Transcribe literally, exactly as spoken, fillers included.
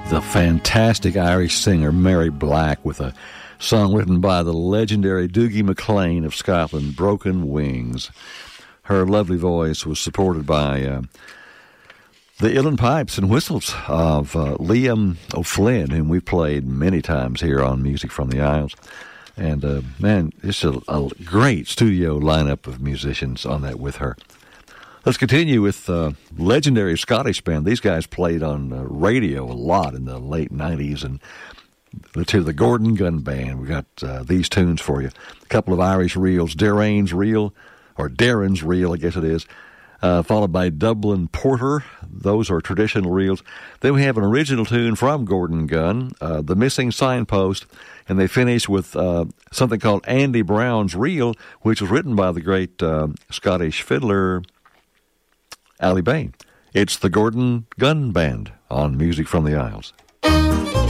The fantastic Irish singer Mary Black with a song written by the legendary Dougie MacLean of Scotland, Broken Wings. Her lovely voice was supported by uh, the uilleann pipes and whistles of uh, Liam O'Flynn, whom we've played many times here on Music from the Isles. And, uh, man, it's a, a great studio lineup of musicians on that with her. Let's continue with uh, legendary Scottish band. These guys played on uh, radio a lot in the late nineties. And let's hear the Gordon Gun Band. We got uh, these tunes for you. A couple of Irish reels, Darren's Reel, or Darren's Reel, I guess it is, uh, followed by Dublin Porter. Those are traditional reels. Then we have an original tune from Gordon Gun, uh, The Missing Signpost, and they finish with uh, something called Andy Brown's Reel, which was written by the great uh, Scottish fiddler Ali Bain. It's the Gordon Gun Band on Music from the Isles.